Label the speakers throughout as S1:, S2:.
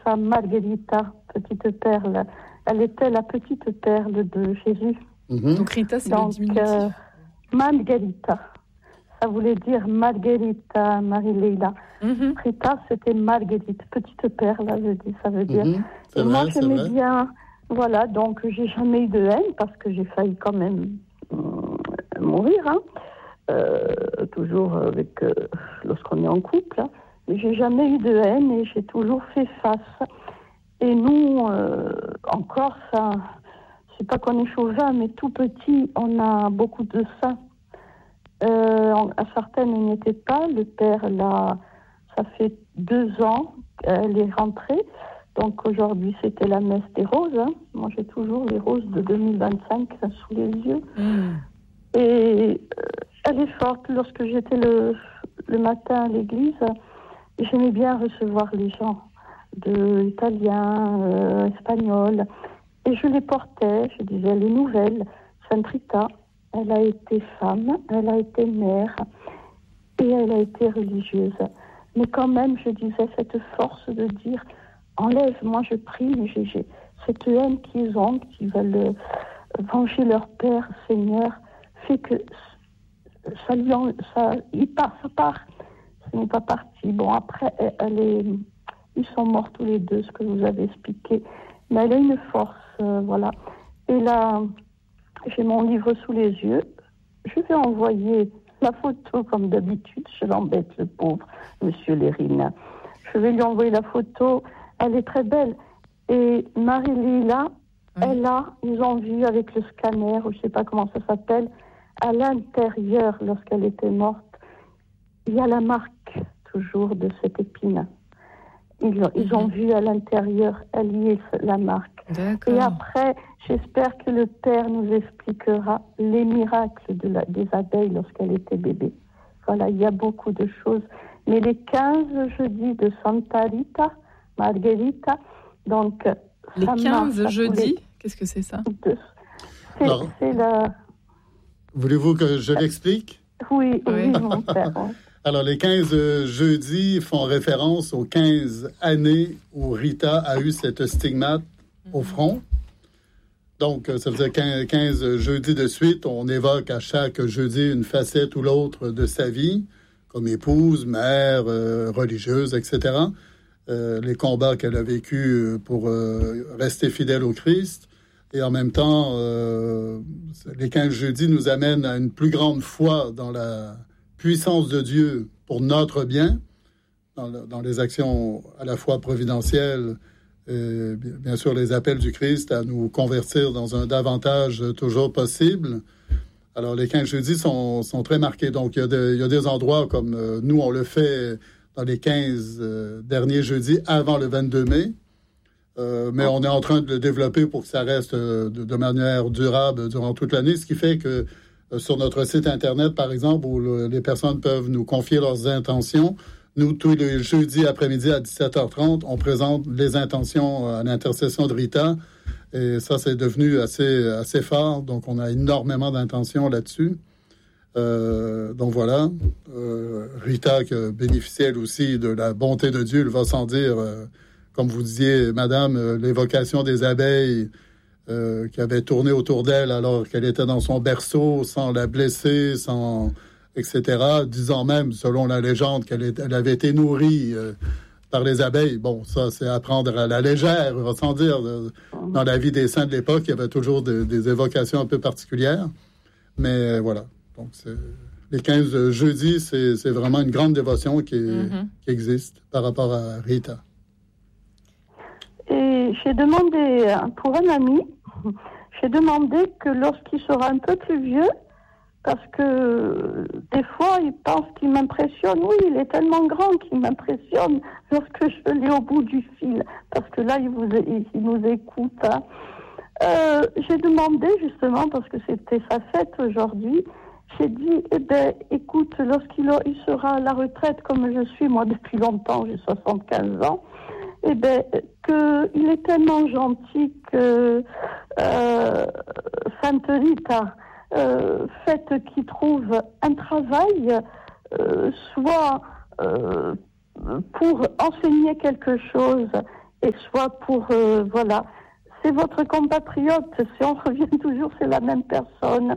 S1: ça Margherita, petite perle. Elle était la petite perle de Jésus.
S2: Donc Rita, c'est le diminutif.
S1: Margherita, ça voulait dire Margherita, Marie-Leila. Rita, c'était Marguerite, petite perle, ça veut dire.
S3: Et vrai,
S1: moi, j'aimais bien, voilà, donc j'ai jamais eu de haine, parce que j'ai failli quand même mourir, toujours avec, lorsqu'on est en couple, mais j'ai jamais eu de haine et j'ai toujours fait face. Et nous, encore, ça, c'est pas qu'on est chauvin, mais tout petit, on a beaucoup de ça. À certaines, il n'y était pas. Le père, là, ça fait 2 ans qu'elle est rentrée. Donc aujourd'hui, c'était la messe des roses. Moi, j'ai toujours les roses de 2025 sous les yeux. Et elle est forte. Lorsque j'étais le matin à l'église, j'aimais bien recevoir les gens italiens, espagnols. Et je les portais, je disais les nouvelles. Sainte Rita, elle a été femme, elle a été mère et elle a été religieuse. Mais quand même, je disais cette force de dire, enlève, moi je prie, mais j'ai cette haine qu'ils ont, qui veulent venger leur père, Seigneur, fait que ça part. Ce n'est pas parti. Bon, après, ils sont morts tous les deux, ce que vous avez expliqué. Mais elle a une force, voilà. Et là, j'ai mon livre sous les yeux. Je vais envoyer la photo, comme d'habitude. Je l'embête, le pauvre Monsieur Lérine. Je vais lui envoyer la photo. Elle est très belle. Et Marie-Lila, ils ont vu avec le scanner, ou je ne sais pas comment ça s'appelle, à l'intérieur, lorsqu'elle était morte, il y a la marque, toujours, de cette épine. Ils ont vu à l'intérieur, elle y est la marque.
S2: D'accord.
S1: Et après, j'espère que le Père nous expliquera les miracles des abeilles lorsqu'elle était bébé. Voilà, il y a beaucoup de choses. Mais les 15 jeudis de Santa Rita, Margherita, donc...
S2: Les 15 jeudis, qu'est-ce que c'est ça?
S1: C'est la...
S3: Voulez-vous que je l'explique?
S1: Oui, mon père.
S3: Alors, les 15 jeudis font référence aux 15 années où Rita a eu cette stigmate au front. Donc, ça faisait 15 jeudis de suite. On évoque à chaque jeudi une facette ou l'autre de sa vie, comme épouse, mère, religieuse, etc. Les combats qu'elle a vécus pour rester fidèle au Christ. Et en même temps, les 15 jeudis nous amènent à une plus grande foi dans la puissance de Dieu pour notre bien, dans les actions à la fois providentielles, et bien sûr les appels du Christ à nous convertir dans un davantage toujours possible. Alors les 15 jeudis sont très marqués. Donc il y a des endroits comme nous, on le fait dans les 15 derniers jeudis avant le 22 mai. Mais on est en train de le développer pour que ça reste de manière durable durant toute l'année, ce qui fait que sur notre site Internet, par exemple, où les personnes peuvent nous confier leurs intentions, nous, tous les jeudis après-midi à 17h30, on présente les intentions à l'intercession de Rita, et ça, c'est devenu assez fort, donc on a énormément d'intentions là-dessus. Donc voilà, Rita qui bénéficie elle aussi de la bonté de Dieu, elle va sans dire... comme vous disiez, madame, l'évocation des abeilles qui avaient tourné autour d'elle alors qu'elle était dans son berceau, sans la blesser, etc. Disant même, selon la légende, elle avait été nourrie par les abeilles. Bon, ça, c'est à prendre à la légère, sans dire. Dans la vie des saints de l'époque, il y avait toujours des évocations un peu particulières. Mais voilà. Donc, les 15 jeudis, c'est vraiment une grande dévotion qui existe par rapport à Rita.
S1: Et j'ai demandé, pour un ami, j'ai demandé que lorsqu'il sera un peu plus vieux, parce que des fois, il pense qu'il m'impressionne. Oui, il est tellement grand qu'il m'impressionne lorsque je l'ai au bout du fil, parce que là, il nous écoute. J'ai demandé, justement, parce que c'était sa fête aujourd'hui, j'ai dit, écoute, lorsqu'il sera à la retraite, comme je suis, moi, depuis longtemps, j'ai 75 ans, qu'il est tellement gentil que Sainte Rita, fait qu'il trouve un travail, soit pour enseigner quelque chose et soit pour, voilà. C'est votre compatriote, si on revient toujours, c'est la même personne.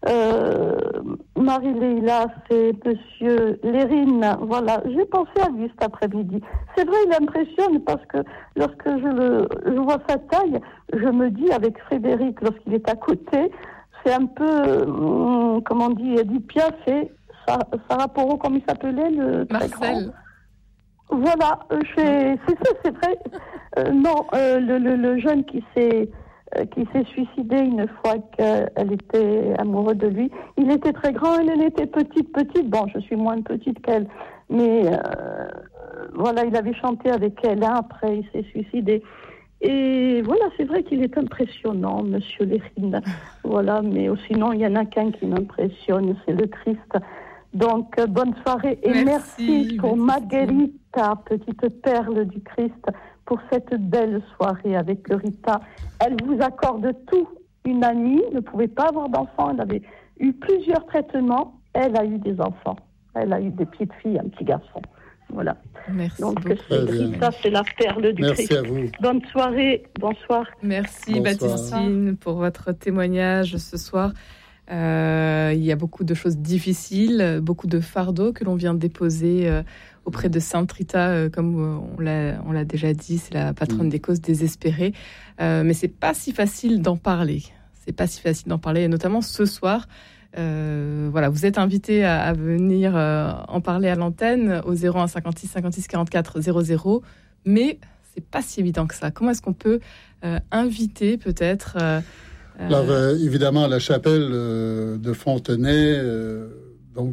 S1: Marie-Leila, c'est monsieur Lérine, voilà. J'ai pensé à lui cet après-midi. C'est vrai, il impressionne parce que lorsque je vois sa taille, je me dis avec Frédéric, lorsqu'il est à côté, c'est un peu, comment on dit, Edith Piaf et Sarah Porro, comme il s'appelait, le très
S2: Marcel.
S1: Grand. Voilà, c'est ça, c'est vrai. Non, le jeune qui s'est suicidé une fois qu'elle était amoureuse de lui, il était très grand, elle était petite. Bon, je suis moins petite qu'elle, mais voilà, il avait chanté avec elle, après il s'est suicidé. Et voilà, c'est vrai qu'il est impressionnant, monsieur Lérine. Voilà, mais sinon, il y en a qu'un qui m'impressionne, c'est le Christ. Donc, bonne soirée et merci pour Margherita, petite perle du Christ, pour cette belle soirée avec le Rita. Elle vous accorde tout. Une amie ne pouvait pas avoir d'enfants, elle avait eu plusieurs traitements, elle a eu des enfants. Elle a eu des petites filles, un petit garçon. Voilà.
S2: Merci
S1: donc,
S2: beaucoup.
S1: Rita, c'est la perle du Christ.
S3: Merci à vous.
S1: Bonne soirée, bonsoir.
S2: Merci
S3: Bonsoir.
S2: Baptistine pour votre témoignage ce soir. Il y a beaucoup de choses difficiles, beaucoup de fardeaux que l'on vient de déposer auprès de Sainte Rita, comme on l'a déjà dit, c'est la patronne des causes désespérées. Mais c'est pas si facile d'en parler. C'est pas si facile d'en parler, et notamment ce soir. Voilà, vous êtes invité à venir en parler à l'antenne au 01 56 56 44 00. Mais c'est pas si évident que ça. Comment est-ce qu'on peut inviter peut-être
S3: Alors, évidemment, la chapelle de Fontenay, donc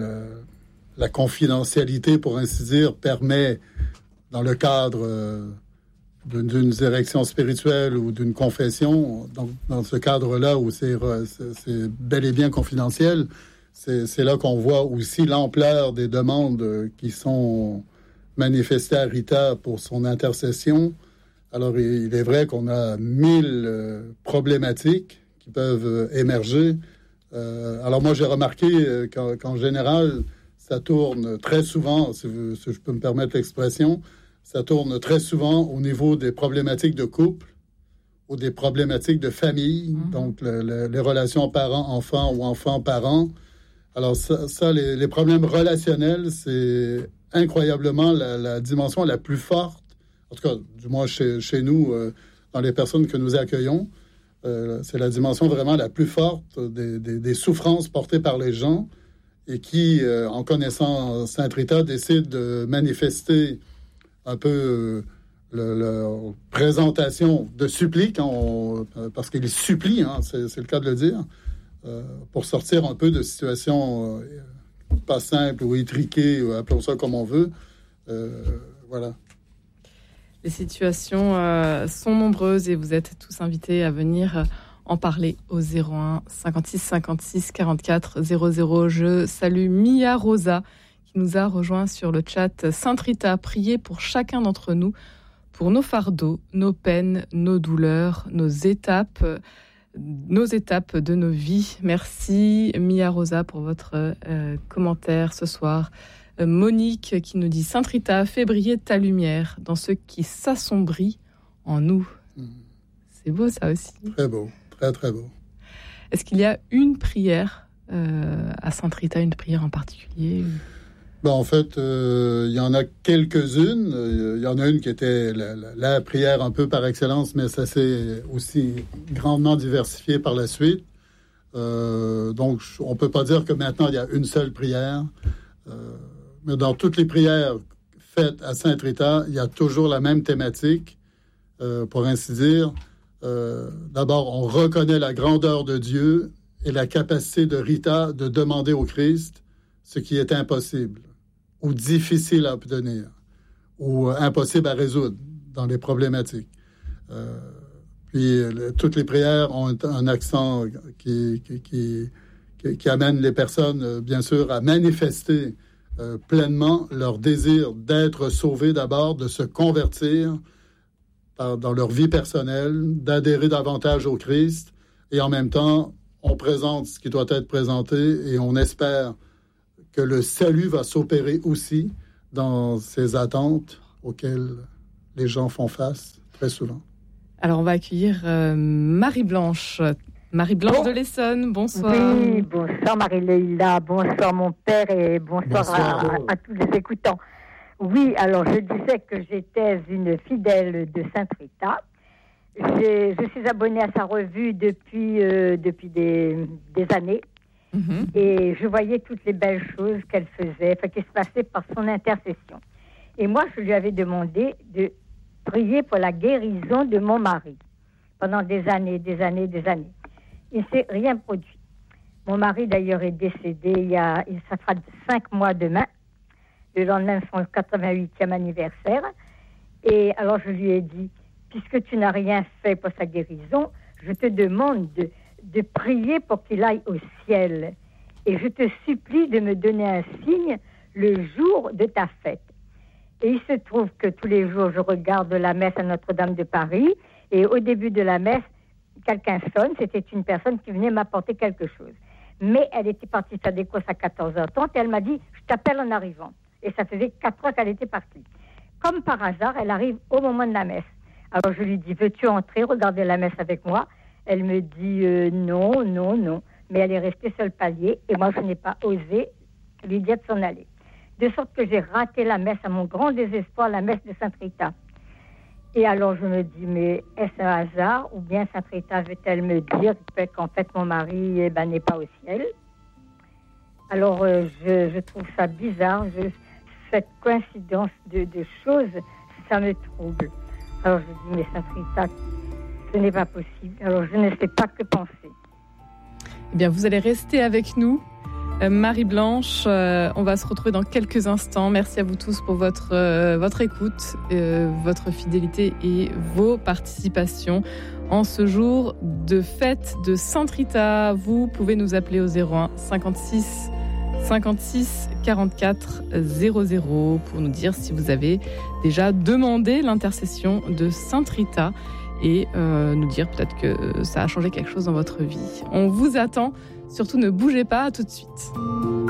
S3: la confidentialité, pour ainsi dire, permet, dans le cadre d'une direction spirituelle ou d'une confession, donc dans ce cadre-là où c'est bel et bien confidentiel, c'est là qu'on voit aussi l'ampleur des demandes qui sont manifestées à Rita pour son intercession. Alors, il est vrai qu'on a 1000 problématiques qui peuvent émerger. Alors, moi, j'ai remarqué qu'en général, ça tourne très souvent, si je peux me permettre l'expression, ça tourne très souvent au niveau des problématiques de couple ou des problématiques de famille, donc les relations parents-enfants ou enfants-parents. Alors, les problèmes relationnels, c'est incroyablement la dimension la plus forte. En tout cas, du moins chez nous, dans les personnes que nous accueillons, c'est la dimension vraiment la plus forte des souffrances portées par les gens et qui, en connaissant Sainte Rita, décident de manifester un peu leur présentation de supplique, parce qu'ils supplient, c'est le cas de le dire, pour sortir un peu de situations pas simples ou étriquées, appelons ça comme on veut. Voilà.
S2: Les situations sont nombreuses et vous êtes tous invités à venir en parler au 01 56 56 44 00. Je salue Mia Rosa qui nous a rejoint sur le chat. Sainte Rita, priez pour chacun d'entre nous, pour nos fardeaux, nos peines, nos douleurs, nos étapes de nos vies. Merci Mia Rosa pour votre commentaire ce soir. Monique qui nous dit: Sainte Rita, fais briller ta lumière dans ce qui s'assombrit en nous. C'est beau ça aussi.
S3: Très beau, très très beau.
S2: Est-ce qu'il y a une prière à Sainte Rita, une prière en particulier?
S3: En fait, il y en a quelques-unes. Il y en a une qui était la prière un peu par excellence, mais ça s'est aussi grandement diversifié par la suite. Donc, on peut pas dire que maintenant, il y a une seule prière. Mais dans toutes les prières faites à Sainte Rita, il y a toujours la même thématique, pour ainsi dire. D'abord, on reconnaît la grandeur de Dieu et la capacité de Rita de demander au Christ ce qui est impossible ou difficile à obtenir ou impossible à résoudre dans les problématiques. Puis, toutes les prières ont un accent qui amène les personnes, bien sûr, à manifester pleinement leur désir d'être sauvés d'abord, de se convertir dans leur vie personnelle, d'adhérer davantage au Christ, et en même temps, on présente ce qui doit être présenté et on espère que le salut va s'opérer aussi dans ces attentes auxquelles les gens font face très souvent.
S2: Alors, on va accueillir Marie-Blanche. Marie-Blanche de l'Essonne, bonsoir.
S4: Oui, bonsoir Marie-Leila, bonsoir mon père et bonsoir. À tous les écoutants. Oui, alors je disais que j'étais une fidèle de Sainte-Rita. Je suis abonnée à sa revue depuis des années. Mm-hmm. Et je voyais toutes les belles choses qu'elle faisait, qui se passaient par son intercession. Et moi, je lui avais demandé de prier pour la guérison de mon mari pendant des années. Il ne s'est rien produit. Mon mari, d'ailleurs, est décédé ça fera 5 mois demain, le lendemain de son 88e anniversaire. Et alors, je lui ai dit, puisque tu n'as rien fait pour sa guérison, je te demande de prier pour qu'il aille au ciel. Et je te supplie de me donner un signe le jour de ta fête. Et il se trouve que tous les jours, je regarde la messe à Notre-Dame de Paris. Et au début de la messe, quelqu'un sonne. C'était une personne qui venait m'apporter quelque chose. Mais elle était partie faire des courses à 14h30 et elle m'a dit « Je t'appelle en arrivant ». Et ça faisait 4 heures qu'elle était partie. Comme par hasard, elle arrive au moment de la messe. Alors je lui dis « Veux-tu entrer, regarder la messe avec moi ?» Elle me dit non. Mais elle est restée sur le palier et moi, je n'ai pas osé lui dire de s'en aller. De sorte que j'ai raté la messe, à mon grand désespoir, la messe de Sainte-Rita. Et alors je me dis, mais est-ce un hasard ou bien Sainte-Rita veut-elle me dire qu'en fait mon mari n'est pas au ciel? Alors je trouve ça bizarre, cette coïncidence de choses, ça me trouble. Alors je dis, mais Sainte-Rita, ce n'est pas possible. Alors je ne sais pas que penser.
S2: Eh bien, vous allez rester avec nous. Marie-Blanche, on va se retrouver dans quelques instants. Merci à vous tous pour votre écoute, votre fidélité et vos participations. En ce jour de fête de Sainte-Rita, vous pouvez nous appeler au 01 56 56 44 00 pour nous dire si vous avez déjà demandé l'intercession de Sainte-Rita et nous dire peut-être que ça a changé quelque chose dans votre vie. On vous attend. Surtout, ne bougez pas, à tout de suite.